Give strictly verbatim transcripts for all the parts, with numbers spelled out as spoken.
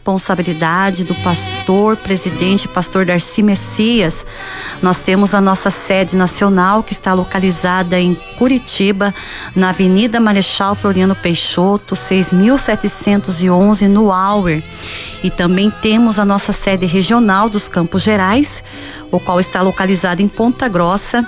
responsabilidade do pastor, presidente, pastor Darcy Messias, nós temos a nossa sede nacional, que está localizada em Curitiba, na Avenida Marechal Floriano Peixoto, seis mil setecentos e onze, no Auer. E também temos a nossa sede regional dos Campos Gerais, o qual está localizada em Ponta Grossa,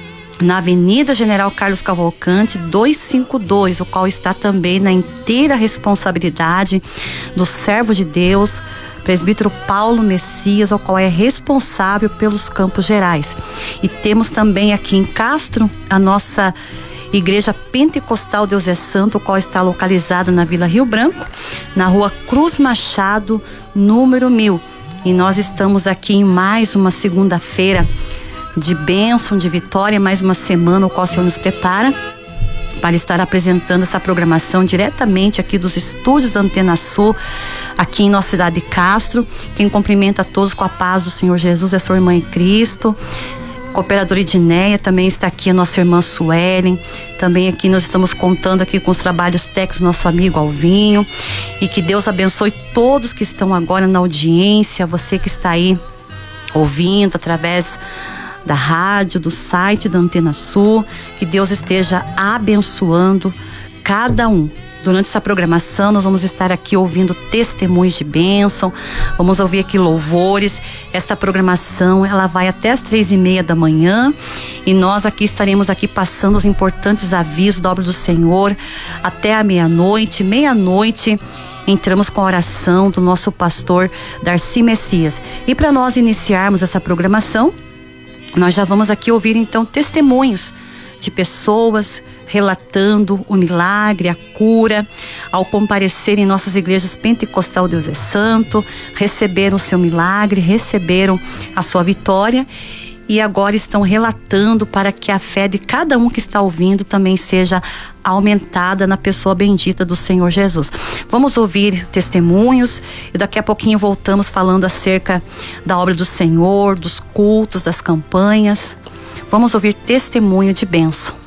na Avenida General Carlos Cavalcante duzentos e cinquenta e dois, o qual está também na inteira responsabilidade do servo de Deus, presbítero Paulo Messias, o qual é responsável pelos Campos Gerais. E temos também aqui em Castro a nossa Igreja Pentecostal Deus é Santo, o qual está localizada na Vila Rio Branco, na Rua Cruz Machado, número mil. E nós estamos aqui em mais uma segunda-feira de bênção, de vitória, mais uma semana o qual o Senhor nos prepara para estar apresentando essa programação diretamente aqui dos estúdios da Antena Sul, aqui em nossa cidade de Castro. Quem cumprimenta a todos com a paz do Senhor Jesus é a sua irmã em Cristo. Cooperadora Edneia, também está aqui a nossa irmã Suelen. Também aqui nós estamos contando aqui com os trabalhos técnicos do nosso amigo Alvinho. E que Deus abençoe todos que estão agora na audiência, você que está aí ouvindo através da rádio, do site da Antena Sul. Que Deus esteja abençoando cada um. Durante essa programação nós vamos estar aqui ouvindo testemunhos de bênção, vamos ouvir aqui louvores. Esta programação ela vai até as três e meia da manhã e nós aqui estaremos aqui passando os importantes avisos da obra do Senhor até a meia-noite. Meia-noite entramos com a oração do nosso pastor Darcy Messias. E para nós iniciarmos essa programação, nós já vamos aqui ouvir então testemunhos de pessoas relatando o milagre, a cura, ao comparecer em nossas igrejas Pentecostal Deus é Santo, receberam o seu milagre, receberam a sua vitória e agora estão relatando para que a fé de cada um que está ouvindo também seja aumentada na pessoa bendita do Senhor Jesus. Vamos ouvir testemunhos e daqui a pouquinho voltamos falando acerca da obra do Senhor, dos cultos, das campanhas. Vamos ouvir testemunho de bênção.